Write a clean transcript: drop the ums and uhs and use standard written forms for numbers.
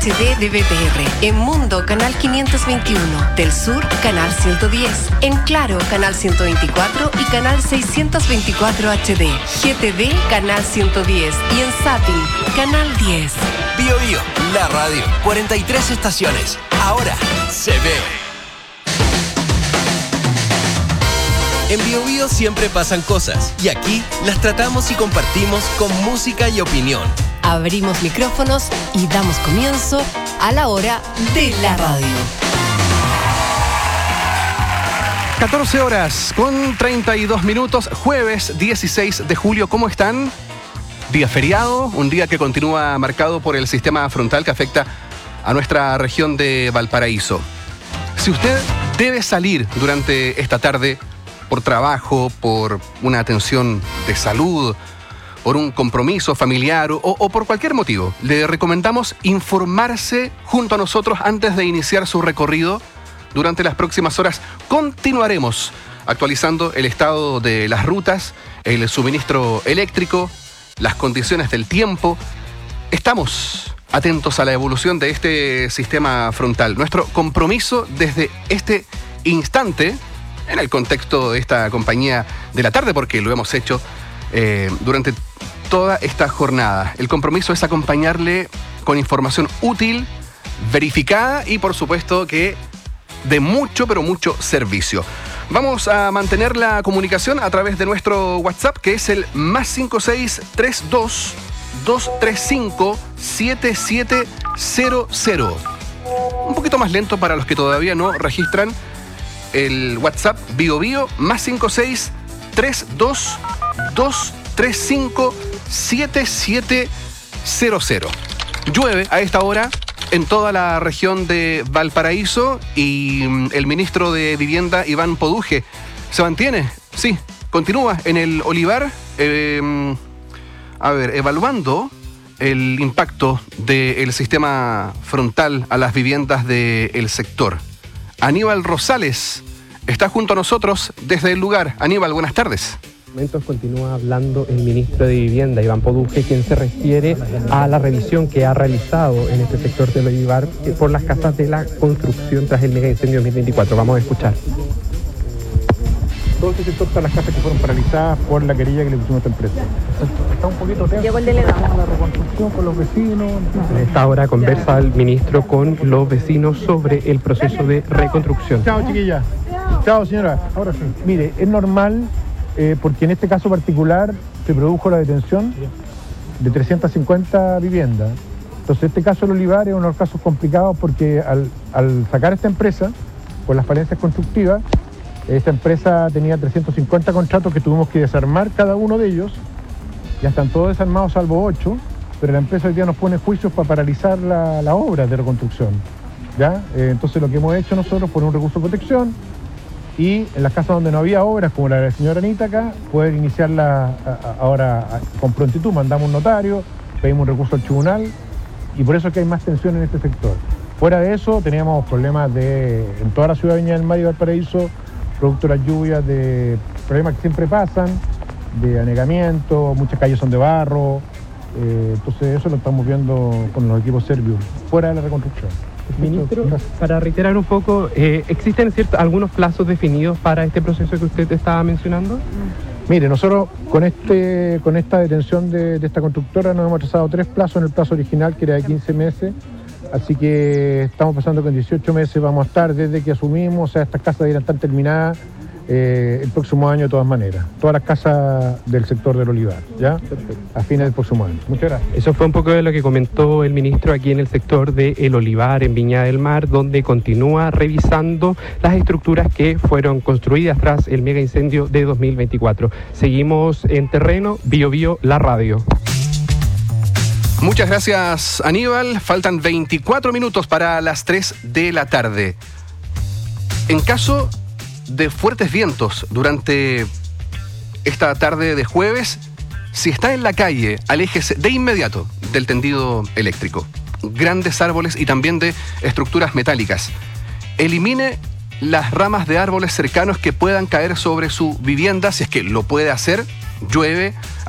HD de BTR, en Mundo Canal 521, del Sur Canal 110, en Claro Canal 124 y Canal 624 HD, GTV Canal 110 y en Zapping Canal 10. Bio Bio, la radio, 43 estaciones, ahora se ve. En Bio Bio siempre pasan cosas y aquí las tratamos y compartimos con música y opinión. Abrimos micrófonos y damos comienzo a la hora de la radio. 14 horas con 32 minutos, jueves 16 de julio. ¿Cómo están? Día feriado, un día que continúa marcado por el sistema frontal que afecta a nuestra región de Valparaíso. Si usted debe salir durante esta tarde por trabajo, por una atención de salud, por un compromiso familiar o por cualquier motivo, le recomendamos informarse junto a nosotros antes de iniciar su recorrido. Durante las próximas horas continuaremos actualizando el estado de las rutas, el suministro eléctrico, las condiciones del tiempo. Estamos atentos a la evolución de este sistema frontal. Nuestro compromiso desde este instante, en el contexto de esta compañía de la tarde, porque lo hemos hecho durante toda esta jornada. El compromiso es acompañarle con información útil, verificada y por supuesto que de mucho, pero mucho servicio. Vamos a mantener la comunicación a través de nuestro WhatsApp, que es el +5632 235 7700. Un poquito más lento para los que todavía no registran el WhatsApp Bio Bio, +5632 235 7700. Llueve a esta hora en toda la región de Valparaíso y el ministro de Vivienda, Iván Poduje, se mantiene, sí, continúa en el Olivar, evaluando el impacto del sistema frontal a las viviendas del sector. Aníbal Rosales está junto a nosotros desde el lugar. Aníbal, buenas tardes. Continúa hablando el ministro de Vivienda, Iván Poduje, quien se refiere a la revisión que ha realizado en este sector del Olivar por las casas de la construcción tras el mega incendio 2024. Vamos a escuchar. Todo este sector están las casas que fueron paralizadas por la querella que le pusimos a esta empresa. Está un poquito tenso. Llegó el delegado. La reconstrucción con los vecinos. En esta hora conversa el ministro con los vecinos sobre el proceso de reconstrucción. Chao, chiquilla. Chao, señora. Ahora sí. Mire, es normal, porque en este caso particular se produjo la detención de 350 viviendas. Entonces, este caso del Olivar es uno de los casos complicados porque al sacar esta empresa, por las falencias constructivas, esta empresa tenía 350 contratos que tuvimos que desarmar cada uno de ellos. Ya están todos desarmados salvo 8, pero la empresa hoy día nos pone juicios para paralizar la obra de reconstrucción. ¿Ya? Entonces lo que hemos hecho nosotros por un recurso de protección y en las casas donde no había obras, como la de la señora Anita acá, poder iniciarla ahora con prontitud. Mandamos un notario, pedimos un recurso al tribunal y por eso es que hay más tensión en este sector. Fuera de eso teníamos problemas en toda la ciudad de Viña del Mar y Valparaíso, producto de las lluvias, de problemas que siempre pasan, de anegamiento, muchas calles son de barro, entonces eso lo estamos viendo con los equipos serbios, fuera de la reconstrucción. Ministro, para reiterar un poco, ¿existen algunos plazos definidos para este proceso que usted estaba mencionando? Mire, nosotros con esta detención de esta constructora nos hemos trazado 3 plazos en el plazo original, que era de 15 meses, así que estamos pasando que en 18 meses vamos a estar desde que asumimos, o sea, estas casas irán a estar terminadas el próximo año de todas maneras. Todas las casas del sector del Olivar, ¿ya? Perfecto. A fines del próximo año. Muchas gracias. Eso fue un poco de lo que comentó el ministro aquí en el sector de El Olivar, en Viña del Mar, donde continúa revisando las estructuras que fueron construidas tras el mega incendio de 2024. Seguimos en terreno, Bio Bio, la radio. Muchas gracias, Aníbal. Faltan 24 minutos para las 3 de la tarde. En caso de fuertes vientos durante esta tarde de jueves, si está en la calle, aléjese de inmediato del tendido eléctrico, grandes árboles y también de estructuras metálicas. Elimine las ramas de árboles cercanos que puedan caer sobre su vivienda, si es que lo puede hacer. Llueve,